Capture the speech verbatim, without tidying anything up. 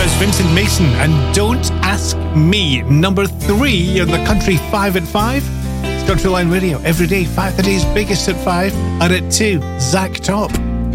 was Vincent Mason and Don't Ask Me. Number three on the Country five at five. It's Country Line Radio every day. Five the day's biggest at five. And at two, Zach Top.